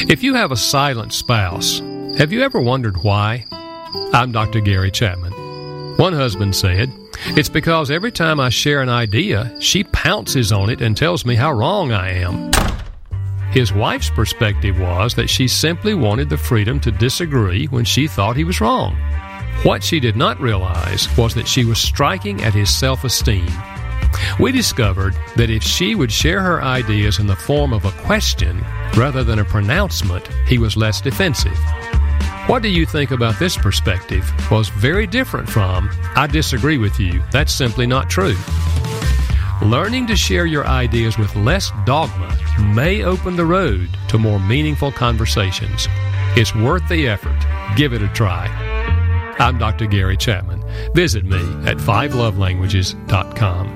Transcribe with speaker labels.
Speaker 1: If you have a silent spouse, have you ever wondered why? I'm Dr. Gary Chapman. One husband said, "It's because every time I share an idea, she pounces on it and tells me how wrong I am." His wife's perspective was that she simply wanted the freedom to disagree when she thought he was wrong. What she did not realize was that she was striking at his self-esteem. We discovered that if she would share her ideas in the form of a question rather than a pronouncement, he was less defensive. What do you think about this perspective? Was very different from, "I disagree with you, that's simply not true." Learning to share your ideas with less dogma may open the road to more meaningful conversations. It's worth the effort. Give it a try. I'm Dr. Gary Chapman. Visit me at 5lovelanguages.com.